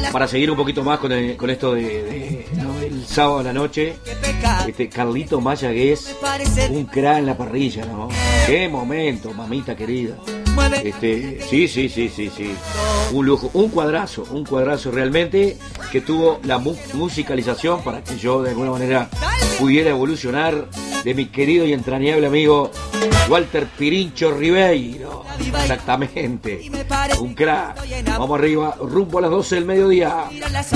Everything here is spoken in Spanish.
para seguir un poquito más con esto ¿no? El sábado a la noche, Carlito Mayagués, un crack en la parrilla, ¿no? Qué momento, mamita querida. Sí. Un lujo, un cuadrazo realmente, que tuvo la musicalización para que yo de alguna manera pudiera evolucionar, de mi querido y entrañable amigo Walter Pirincho Ribeiro. Exactamente, un crack. Vamos arriba, rumbo a las 12 del mediodía.